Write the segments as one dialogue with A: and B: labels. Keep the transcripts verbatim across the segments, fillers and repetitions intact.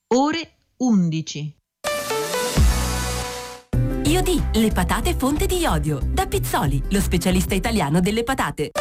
A: Ore undici.
B: Iodì, le patate fonte di iodio. Da Pizzoli, lo specialista italiano delle patate.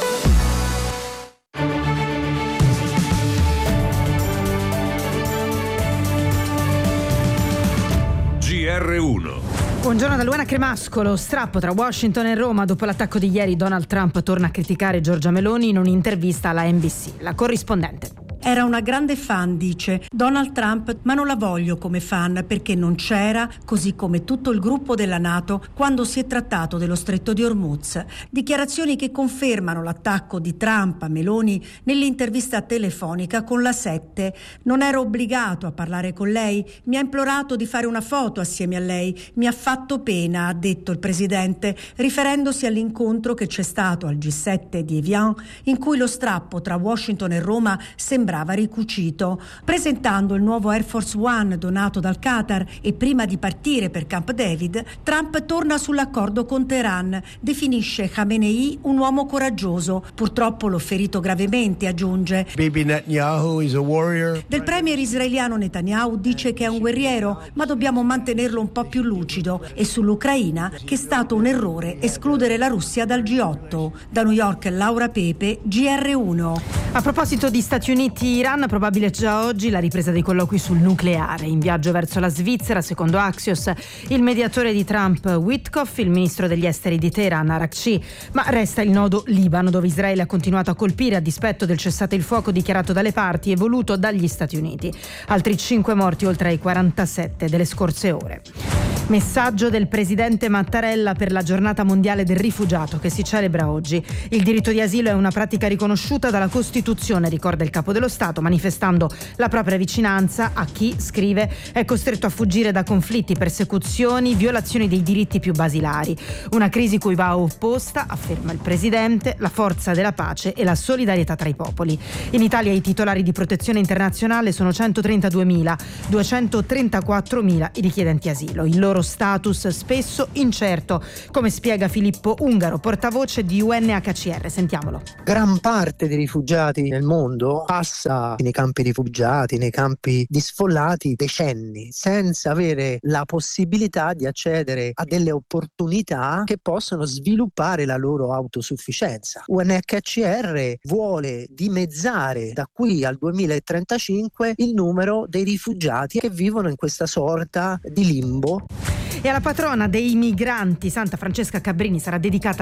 C: G R uno.
D: Buongiorno da Luana Cremascolo. Strappo tra Washington e Roma. Dopo l'attacco di ieri, Donald Trump torna a criticare Giorgia Meloni in un'intervista alla N B C. La corrispondente.
E: Era una grande fan, dice Donald Trump, ma non la voglio come fan perché non c'era, così come tutto il gruppo della NATO, quando si è trattato dello stretto di Hormuz. Dichiarazioni che confermano l'attacco di Trump a Meloni nell'intervista telefonica con la sette. Non ero obbligato a parlare con lei, mi ha implorato di fare una foto assieme a lei, mi ha fatto pena, ha detto il presidente, riferendosi all'incontro che c'è stato al G sette di Evian, in cui lo strappo tra Washington e Roma sembrava ricucito. Presentando il nuovo Air Force One donato dal Qatar e prima di partire per Camp David, Trump torna sull'accordo con Teheran, definisce Khamenei un uomo coraggioso, purtroppo l'ho ferito gravemente, aggiunge.
F: Bibi Netanyahu is a warrior.
E: Del premier israeliano Netanyahu dice che è un guerriero, ma dobbiamo mantenerlo un po' più lucido, e sull'Ucraina che è stato un errore escludere la Russia dal G otto. Da New York Laura Pepe, G R uno.
D: A proposito di Stati Uniti-Iran, probabile già oggi la ripresa dei colloqui sul nucleare. In viaggio verso la Svizzera, secondo Axios, il mediatore di Trump Witkoff, il ministro degli esteri di Teheran Arakci, ma resta il nodo Libano, dove Israele ha continuato a colpire a dispetto del cessate il fuoco dichiarato dalle parti e voluto dagli Stati Uniti. Altri cinque morti oltre ai quarantasette delle scorse ore. Messaggio del presidente Mattarella per la giornata mondiale del rifugiato che si celebra oggi. Il diritto di asilo è una pratica riconosciuta dalla Costituzione, ricorda il capo dello Stato, manifestando la propria vicinanza a chi, scrive, è costretto a fuggire da conflitti, persecuzioni, violazioni dei diritti più basilari. Una crisi cui va opposta, afferma il presidente, la forza della pace e la solidarietà tra i popoli. In Italia i titolari di protezione internazionale sono centotrentaduemila, duecentotrentaquattromila i richiedenti asilo. Il loro status spesso incerto, come spiega Filippo Ungaro, portavoce di U N H C R. Sentiamolo.
G: Gran parte dei rifugiati nel mondo passa nei campi rifugiati, nei campi di sfollati, decenni, senza avere la possibilità di accedere a delle opportunità che possono sviluppare la loro autosufficienza. U N H C R vuole dimezzare da qui al duemilatrentacinque il numero dei rifugiati che vivono in questa sorta di limbo.
D: E alla patrona dei migranti, Santa Francesca Cabrini, sarà dedicata